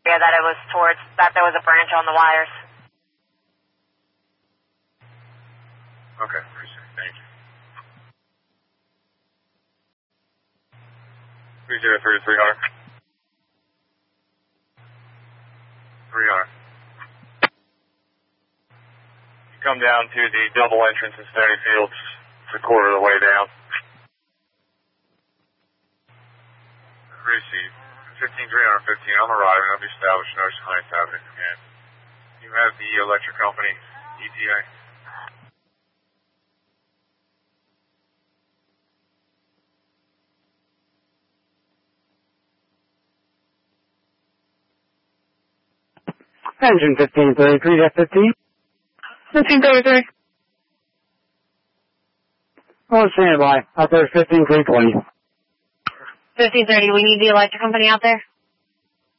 that it was towards, that there was a branch on the wires. Okay, appreciate it. Thank you. 3033R. 3R. You come down to the double entrance in Stony Fields. It's a quarter of the way down. Receive. 15315. I'm arriving. I'll be established in Ocean Heights Avenue. Command. You have the electric company, ETA. Engine 1533, F-15. 1533. On standby. Out there, 15320. 1530, we need the electric company out there.